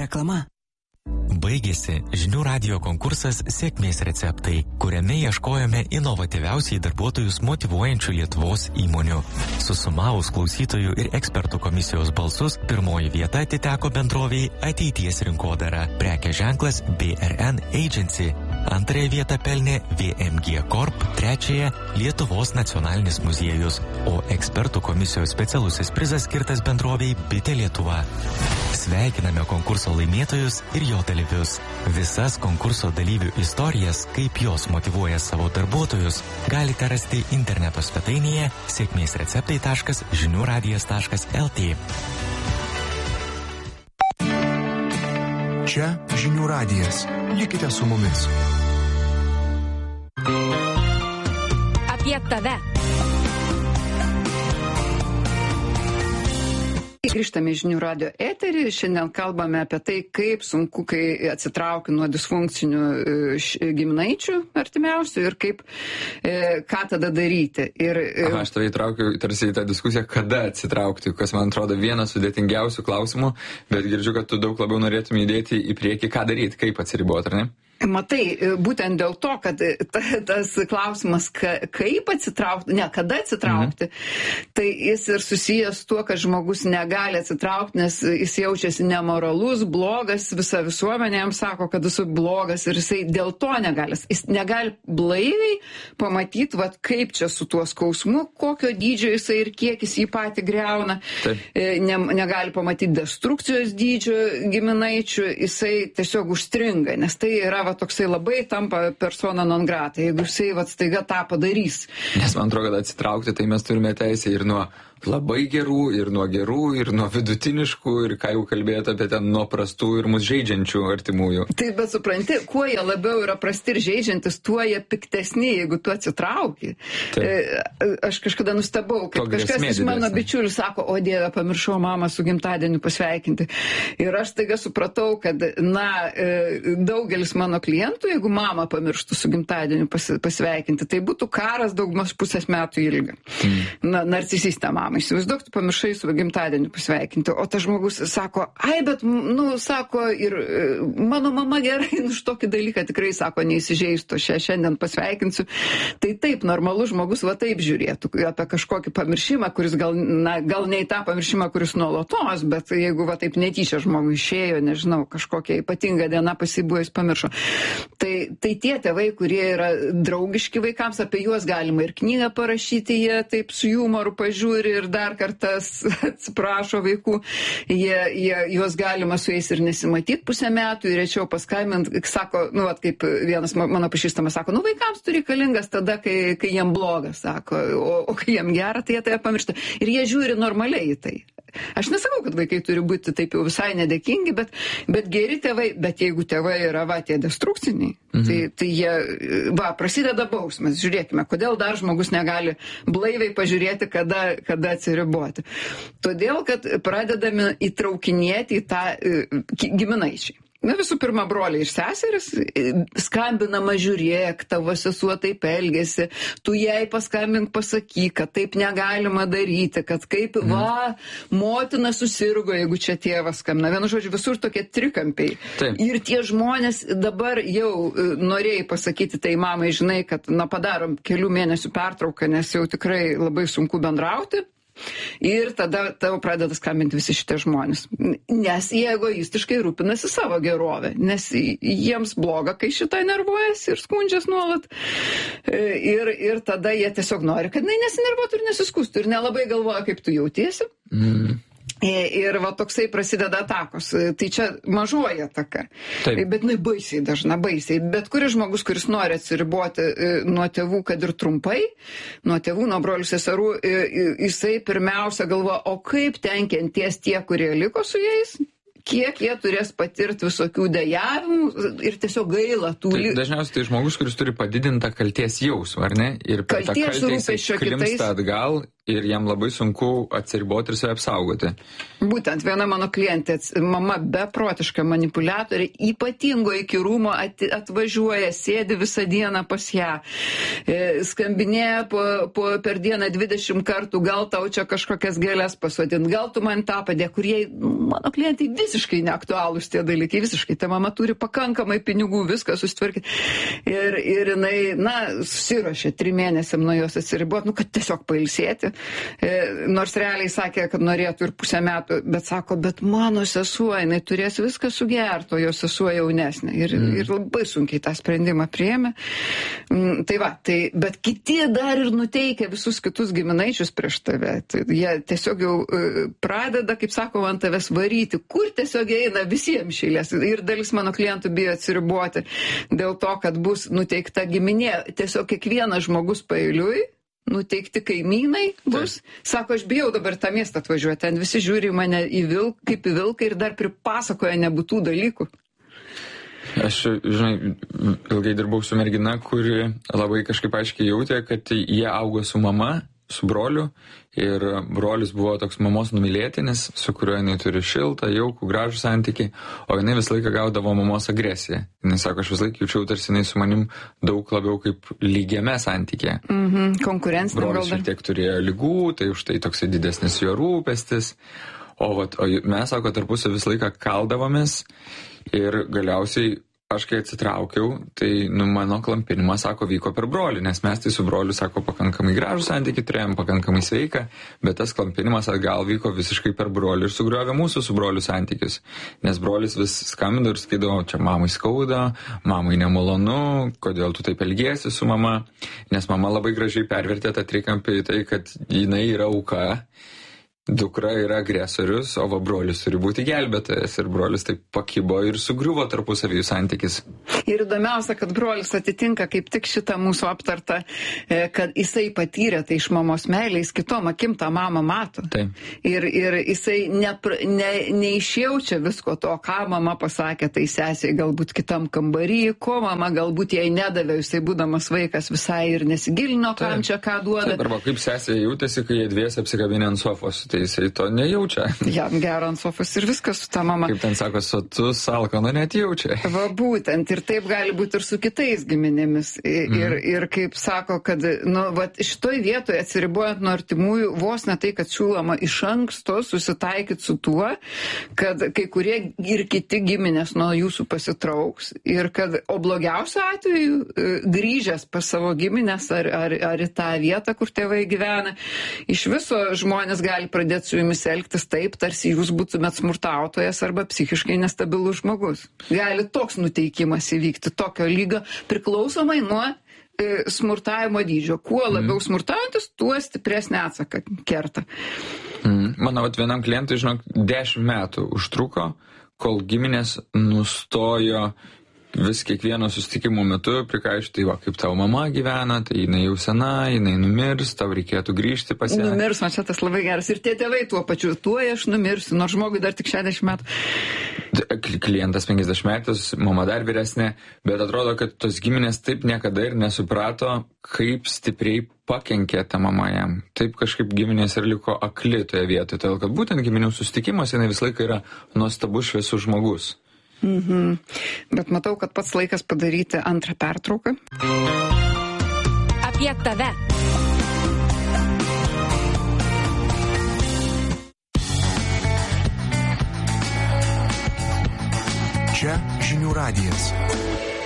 Reklama. Baigėsi žinių radijo konkursas Sėkmės receptai, kuriame ieškojome inovatyviausiai darbuotojus motyvuojančių Lietuvos įmonių. Susumavus klausytojų ir ekspertų komisijos balsus, pirmoji vieta atiteko bendroviai Ateities rinkodara, prekės ženklas BRN Agency. Antrąją vietą pelnė VMG Corp, trečiąją Lietuvos nacionalinis muziejus, o ekspertų komisijos specialusis prizas skirtas bendroviai Bitė Lietuva. Sveikiname konkurso laimėtojus ir jo dalyvius. Visas konkurso dalyvių istorijas, kaip jos motyvuoja savo darbuotojus, galite rasti interneto svetainėje sėkmėsreceptai.žiniųradijas.lt. Čia Žinių radijas. Likite su mumis. Apie tave. Grįžtame į Žinių radijo eterį. Šiandien kalbame apie tai, kaip sunku, kai atsitrauki nuo disfunkcinių giminaičių artimiausių ir kaip, ką tada daryti. Aš tave įtraukiu tarsi į tą diskusiją, kada atsitraukti, kas man atrodo vienas sudėtingiausių klausimų, bet girdžiu, kad tu daug labiau norėtum judėti į priekį, ką daryti, kaip atsiriboti, ar ne? Matai, būtent dėl to, kad tas klausimas, kaip atsitraukti, ne, kada atsitraukti, tai jis ir susijęs tuo, kad žmogus negali atsitraukti, nes jis jaučiasi nemoralus, blogas, visa visuomenė jam sako, kad jis blogas ir jisai dėl to negali. Jis negali blaiviai pamatyti, vat, kaip čia su tuo skausmu, kokio dydžio jisai ir kiek jis jį patį greuna. Negali pamatyti destrukcijos dydžio giminaičių, jisai tiesiog užstringa, nes tai yra toksai labai tampa persona non grata, jeigu jisai staiga tą padarys. Nes man atrodo, kad atsitraukti, tai mes turime teisę ir nuo labai gerų, ir nuo gerų, ir nuo vidutiniškų, ir ką jau kalbėjote apie ten nuo prastų ir mus žaidžiančių artimųjų. Tai bet supranti, kuo jie labiau yra prasti ir žaidžiantis, tuo jie piktesni, jeigu tu atsitrauki. Aš kažkada nustebau, kad kažkas iš mano bičiulių sako, o Dieve, pamiršau mamą su gimtadieniu pasveikinti. Ir aš staiga supratau, kad, daugelis mano klientų, jeigu mamą pamirštų su gimtadieniu pasveikinti, tai būtų karas daugmaž pusės metų ilgio. Narcisistė mama. Įsivaizduok, tu pamiršai su gimtadieniu pasveikinti, o tas žmogus sako, bet, sako, ir mano mama gerai, už tokį dalyką tikrai, sako, neįsižeistų, šiandien pasveikinsiu. Tai taip, normalus žmogus taip žiūrėtų apie kažkokį pamiršimą, kuris gal ne į tą pamiršimą, kuris nuolatos, bet jeigu taip netyčia žmogui išėjo, nežinau, kažkokia ypatinga diena pasibuvo, jis pamiršo. Tai tie tėvai, kurie yra draugiški vaikams, apie juos galima ir knygą parašyti, jie taip su jumoru pažiūri ir dar kartas atsiprašo vaikų, juos galima su jais ir nesimatyti pusę metų ir rečiau paskambint, sako, kaip vienas mano pažįstamas sako, vaikams tu reikalingas tada, kai jiem blogas, sako, o kai jiem gera, tai jie tai pamiršta. Ir jie žiūri normaliai į tai. Aš nesakau, kad vaikai turi būti taip jau visai nedėkingi, bet geri tėvai, bet jeigu tėvai yra tie destrukciniai, tai jie, prasideda bausmės. Žiūrėkime, kodėl dar žmogus negali blaiviai pažiūrėti, kada atsiriboti. Todėl, kad pradedame įtraukinėti į tą giminaičiai. Visų pirma, broliai ir seseris skambinama, žiūrėk, tavo sesuo taip elgėsi, tu jai paskambink, pasakyk, kad taip negalima daryti, kad kaip, motina susirgo, jeigu čia tėvas skambina. Vienu žodžiu, visur tokie trikampiai. Taip. Ir tie žmonės dabar jau norėjai pasakyti tai mamai, žinai, kad, padarom kelių mėnesių pertrauką, nes jau tikrai labai sunku bendrauti. Ir tada tau pradeda skambinti visi šitie žmonės. Nes jie egoistiškai rūpinasi savo gerovę. Nes jiems bloga, kai šitą nervuojasi ir skundžias nuolat. Ir tada jie tiesiog nori, kad nesinervuotų ir nesiskūstų. Ir nelabai galvoja, kaip tu jautiesi. Ir toksai prasideda atakos. Tai čia mažoji ataka. Taip. Bet baisiai dažna, baisiai. Bet kuris žmogus, kuris nori atsiriboti nuo tėvų, kad ir trumpai, nuo tėvų, nuo brolių seserų, jisai pirmiausia galvoja, o kaip ten kenties tie, kurie liko su jais, kiek jie turės patirti visokių dejavimų ir tiesiog gaila tų... Dažniausiai tai žmogus, kuris turi padidintą kalties jausmą, ar ne? Ir per tą kaltę jisai klimsta atgal ir jam labai sunku atsiriboti ir save apsaugoti. Būtent viena mano klientė, mama beprotiška manipuliatorė, ypatingo įkyrumo atvažiuoja, sėdi visą dieną pas ją, skambinėja per dieną 20 kartų, gal tau čia kažkokias gėlės pasodint, gal tu man tą padėk, kur jai, mano klientai visiškai visiškai neaktualūs tie dalykai, visiškai. Ta mama turi pakankamai pinigų, viską susitvarkyti. Ir jinai, susiruošė 3 mėnesiam nuo jos atsiriboti, kad tiesiog pailsėti. Nors realiai sakė, kad norėtų ir 5 metų, bet sako, bet mano sesuo, jinai turės viską sugerti, o jo sesuo jaunesnė. Ir labai sunkiai tą sprendimą priėmė. Bet kiti dar ir nuteikia visus kitus giminaičius prieš tave. Jie tiesiog jau pradeda, kaip sako, ant tavęs varyti, kur tiesiog eina visiems šeilės. Ir dalis mano klientų bijo atsiriboti dėl to, kad bus nuteikta giminė. Tiesiog kiekvienas žmogus paeiliui, nuteikti kaimynai bus. Sako, aš bijau dabar tą miestą atvažiuoti. Ten visi žiūri mane kaip į vilką ir dar pripasakoja nebūtų dalykų. Aš, ilgai dirbau su mergina, kuri labai kažkaip aiškiai jautė, kad jie augo su mama, su broliu, ir brolis buvo toks mamos numylėtinis, su kuriuo jinai turi šiltą, jaukų, gražų santykį, o jinai visą laiką gaudavo mamos agresiją. Jinai sako, aš visą laiką jaučiau, tarsi jinai su manim daug labiau kaip lygiame santykė. Konkurencinė gal dar. Brolis šiek tiek turėjo ligų, tai už tai toksai didesnis jo rūpestis. O mes, sako, tarpusą visą laiką kaldavomės ir galiausiai aš kai atsitraukiau, tai mano klampinimas, sako, vyko per brolį, nes mes tai su broliu, sako, pakankamai gražų santykį turėjom, pakankamai sveiką, bet tas klampinimas atgal vyko visiškai per brolį ir sugriovė mūsų su broliu santykius. Nes brolis vis skambino ir sakydavo, čia mamai skauda, mamai nemalonu, kodėl tu taip elgiesi su mama, nes mama labai gražiai pervertė tą trikampį į tai, kad jinai yra auka. Dukra yra agresorius, o brolis turi būti gelbėtojas. Ir brolis taip pakibo ir sugriuvo tarpusavį santykis. Ir įdomiausia, kad brolis atitinka kaip tik šitą mūsų aptartą, kad jisai patyrė tai iš mamos meilės, kitom akim tą mamą mato. Taip. Ir jisai neišjaučia visko to, ką mama pasakė, tai sesiai galbūt kitam kambarį, ko mama galbūt jai nedavė, jisai būdamas vaikas visai ir nesigilino, kam čia ką duoda. Taip, arba kaip sesija jautėsi, kai jie dviese apsikabinė ant sofos. Jisai to nejaučia. Jam gero ant sofos ir viskas su ta mama. Kaip ten sako, sotus alkano net jaučia. Va būtent, ir taip gali būti ir su kitais giminėmis. Ir kaip sako, kad šitoj vietoje atsiribojant nuo artimųjų, vos ne tai, kad siūloma iš anksto susitaikyti su tuo, kad kai kurie ir kiti giminės nuo jūsų pasitrauks. Ir kad, o blogiausiu atveju, grįžęs pas savo giminės ar į tą vietą, kur tėvai gyvena, iš viso žmonės gali pradėti su jumis elgtis taip, tarsi jūs būtumėt smurtautojas arba psichiškai nestabilus žmogus. Gali toks nuteikimas įvykti, tokio lygio, priklausomai nuo smurtavimo dydžio. Kuo labiau smurtaujantis, tuo stipresnį atsaką kerta. Mano vienam klientui, 10 metų užtruko, kol giminės nustojo vis kiekvieno susitikimo metu prikaišti, kaip tavo mama gyvena, tai jinai jau sena, jinai numirs, tau reikėtų grįžti pas ją. Numirs, man čia tas labai geras. Ir tie tėvai tuo pačiu, tuo aš numirsiu, nors žmogui dar tik 60 metų. Klientas 50 metus, mama dar vyresnė, bet atrodo, kad tos giminės taip niekada ir nesuprato, kaip stipriai pakenkė ta mama jam. Taip kažkaip giminės ir liko akli toje vietoje, todėl kad būtent giminių susitikimas jinai visą laiką yra nuostabus šviesus žmogus. Bet matau, kad pats laikas padaryti antrą pertrauką. Apie tave. Čia Žinių radijas.